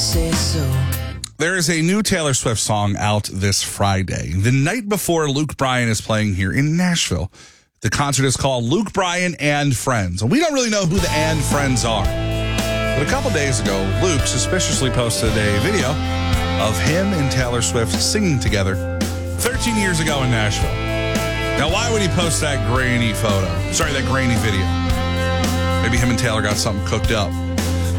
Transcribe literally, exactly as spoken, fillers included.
say so. There is a new Taylor Swift song out this Friday, the night before Luke Bryan is playing here in Nashville. The concert is called Luke Bryan and Friends. And we don't really know who the and Friends are. But a couple days ago, Luke suspiciously posted a video of him and Taylor Swift singing together thirteen years ago in Nashville. Now, why would he post that grainy photo? Sorry, that grainy video. Maybe him and Taylor got something cooked up.